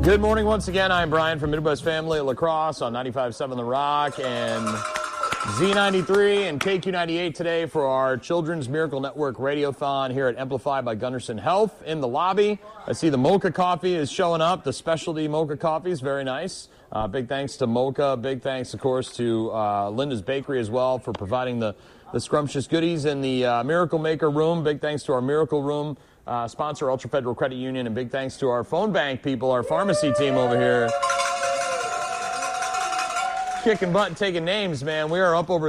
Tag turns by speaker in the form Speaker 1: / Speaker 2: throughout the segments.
Speaker 1: Good morning once again. I'm Brian from Midwest Family at La Crosse on 95.7 The Rock and Z93 and KQ98 today for our Children's Miracle Network Radiothon here at Amplify by Gunderson Health in the lobby. I see the Mocha Coffee is showing up. The specialty Mocha Coffee is very nice. Big thanks to Mocha. Big thanks, of course, to Linda's Bakery as well for providing the scrumptious goodies in the Miracle Maker room. Big thanks to our Miracle Room sponsor, Ultra Federal Credit Union, and big thanks to our phone bank people, our pharmacy team over here. Kicking butt and taking names, man. We are up over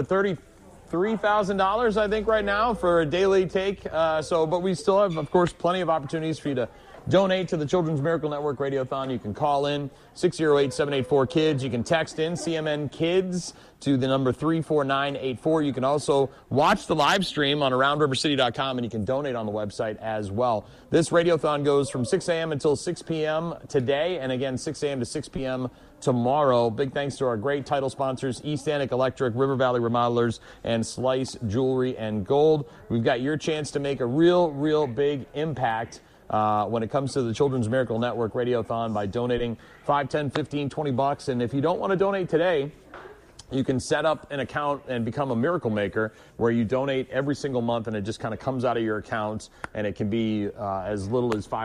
Speaker 1: $33,000, I think, right now for a daily take. But we still have, of course, plenty of opportunities for you to donate to the Children's Miracle Network Radiothon. You can call in 608-784-KIDS. You can text in CMN KIDS to the number 34984. You can also watch the live stream on AroundRiverCity.com, and you can donate on the website as well. This Radiothon goes from 6 a.m. until 6 p.m. today, and again, 6 a.m. to 6 p.m. tomorrow. Big thanks to our great title sponsors, East Annick Electric, River Valley Remodelers, and Slice Jewelry and Gold. We've got your chance to make a real big impact when it comes to the Children's Miracle Network Radiothon by donating $5, $10, $15, $20. And if you don't want to donate today, you can set up an account and become a Miracle Maker where you donate every single month and it just kind of comes out of your account, and it can be as little as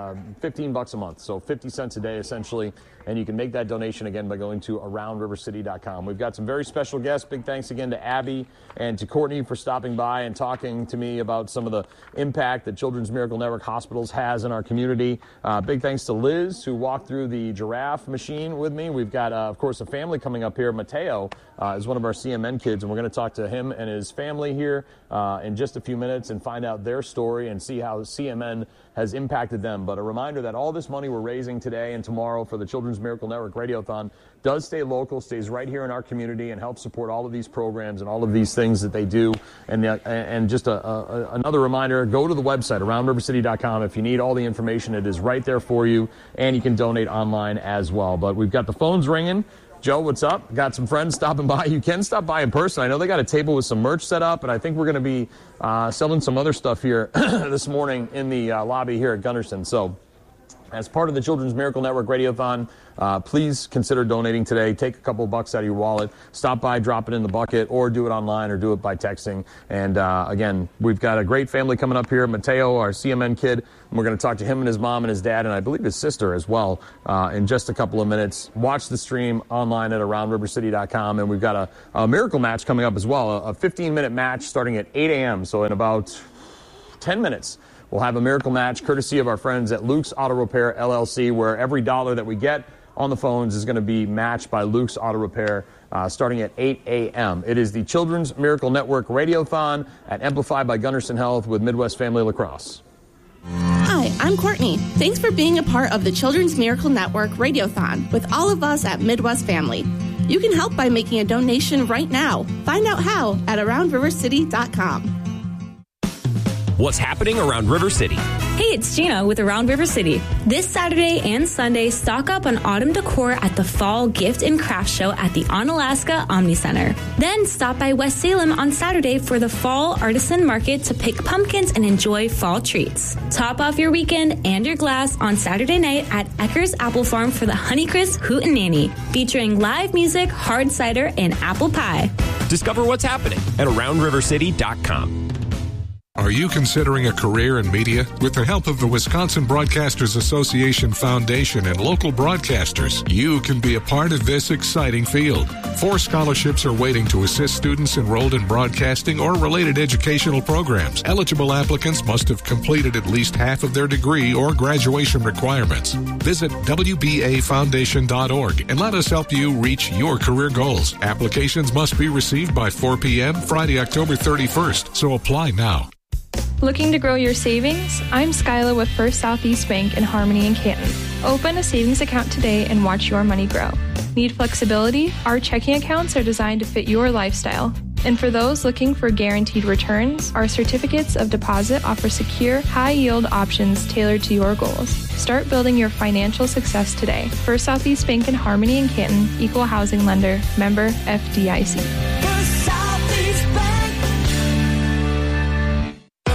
Speaker 1: $15 a month, so 50 cents a day essentially, and you can make that donation again by going to AroundRiverCity.com. We've got some very special guests. Big thanks again to Abby and to Courtney for stopping by and talking to me about some of the impact that Children's Miracle Network Hospitals has in our community. Big thanks to Liz, who walked through the giraffe machine with me. We've got, of course, a family coming up here. Mateo is one of our CMN kids, and we're going to talk to him and his family here in just a few minutes and find out their story and see how CMN has impacted them. But a reminder that all this money we're raising today and tomorrow for the Children's Miracle Network Radiothon does stay local, stays right here in our community, and helps support all of these programs and all of these things that they do. And just another reminder, go to the website, AroundRiverCity.com. If you need all the information, it is right there for you, and you can donate online as well. But we've got the phones ringing. Joe, what's up? Got some friends stopping by. You can stop by in person. I know they got a table with some merch set up, and I think we're going to be selling some other stuff here this morning in the lobby here at Gunderson. So as part of the Children's Miracle Network Radiothon, please consider donating today. Take a couple bucks out of your wallet. Stop by, drop it in the bucket, or do it online, or do it by texting. And again, we've got a great family coming up here. Mateo, our CMN kid, and we're going to talk to him and his mom and his dad, and I believe his sister as well, in just a couple of minutes. Watch the stream online at AroundRiverCity.com, and we've got a miracle match coming up as well, a 15-minute match starting at 8 a.m., so in about 10 minutes. We'll have a miracle match courtesy of our friends at Luke's Auto Repair, LLC, where every dollar that we get on the phones is going to be matched by Luke's Auto Repair starting at 8 a.m. It is the Children's Miracle Network Radiothon at Amplify by Gunderson Health with Midwest Family La Crosse.
Speaker 2: Hi, I'm Courtney. Thanks for being a part of the Children's Miracle Network Radiothon with all of us at Midwest Family. You can help by making a donation right now. Find out how at AroundRiverCity.com.
Speaker 3: What's happening around River City?
Speaker 4: Hey, it's Gina with Around River City. This Saturday and Sunday, stock up on autumn decor at the Fall Gift and Craft Show at the Onalaska Omni Center. Then stop by West Salem on Saturday for the Fall Artisan Market to pick pumpkins and enjoy fall treats. Top off your weekend and your glass on Saturday night at Ecker's Apple Farm for the Honeycrisp Hootenanny, featuring live music, hard cider, and apple pie.
Speaker 3: Discover what's happening at AroundRiverCity.com.
Speaker 5: Are you considering a career in media? With the help of the Wisconsin Broadcasters Association Foundation and local broadcasters, you can be a part of this exciting field. 4 scholarships are waiting to assist students enrolled in broadcasting or related educational programs. Eligible applicants must have completed at least half of their degree or graduation requirements. Visit WBAFoundation.org and let us help you reach your career goals. Applications must be received by 4 p.m. Friday, October 31st, so apply now.
Speaker 6: Looking to grow your savings? I'm Skyla with First Southeast Bank in Harmony and Canton. Open a savings account today and watch your money grow. Need flexibility? Our checking accounts are designed to fit your lifestyle. And for those looking for guaranteed returns, our certificates of deposit offer secure, high-yield options tailored to your goals. Start building your financial success today. First Southeast Bank in Harmony and Canton, Equal Housing Lender, member FDIC.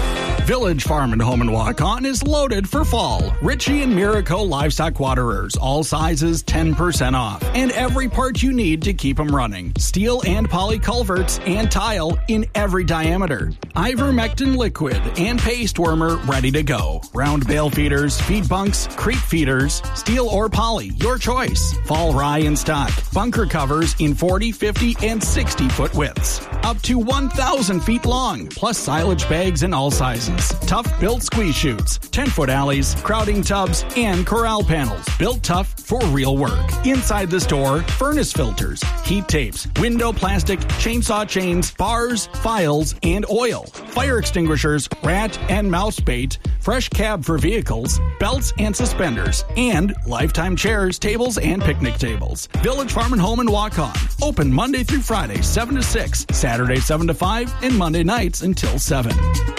Speaker 7: Village Farm and Home in Waukon is loaded for fall. Ritchie and Miracle Livestock Waterers, all sizes 10% off. And every part you need to keep them running. Steel and poly culverts and tile in every diameter. Ivermectin liquid and paste wormer ready to go. Round bale feeders, feed bunks, creep feeders, steel or poly, your choice. Fall rye in stock. Bunker covers in 40, 50, and 60-foot widths. Up to 1,000 feet long, plus silage bags in all sizes. Tough built squeeze chutes, 10-foot alleys, crowding tubs, and corral panels. Built tough for real work. Inside the store, furnace filters, heat tapes, window plastic, chainsaw chains, bars, files, and oil. Fire extinguishers, rat and mouse bait, fresh cab for vehicles, belts and suspenders, and lifetime chairs, tables, and picnic tables. Village Farm and Home in Waukon. Open Monday through Friday, 7 to 6, Saturday 7 to 5, and Monday nights until 7.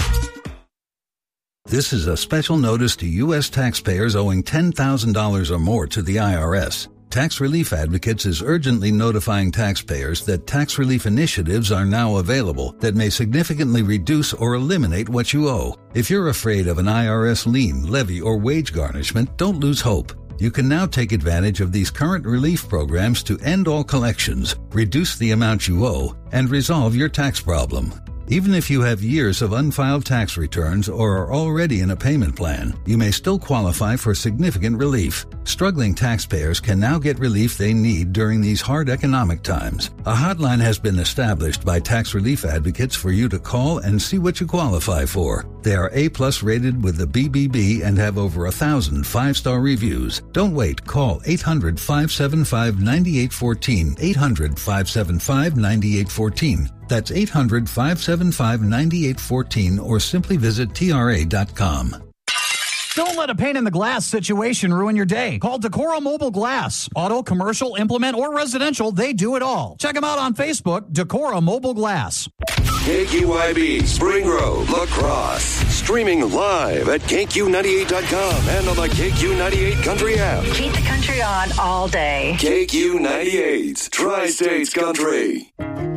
Speaker 8: This is a special notice to U.S. taxpayers owing $10,000 or more to the IRS. Tax Relief Advocates is urgently notifying taxpayers that tax relief initiatives are now available that may significantly reduce or eliminate what you owe. If you're afraid of an IRS lien, levy, or wage garnishment, don't lose hope. You can now take advantage of these current relief programs to end all collections, reduce the amount you owe, and resolve your tax problem. Even if you have years of unfiled tax returns or are already in a payment plan, you may still qualify for significant relief. Struggling taxpayers can now get relief they need during these hard economic times. A hotline has been established by Tax Relief Advocates for you to call and see what you qualify for. They are A+ rated with the BBB and have over 1,000 5-star reviews. Don't wait. Call 800-575-9814. 800-575-9814. That's 800-575-9814 or simply visit TRA.com.
Speaker 9: Don't let a pane in the glass situation ruin your day. Call Decora Mobile Glass. Auto, commercial, implement, or residential, they do it all. Check them out on Facebook, Decora Mobile Glass.
Speaker 10: KQYB, Spring Grove, La Crosse. Streaming live at KQ98.com and on the KQ98 Country app.
Speaker 11: Keep the country on all day.
Speaker 10: KQ98, Tri-States Country.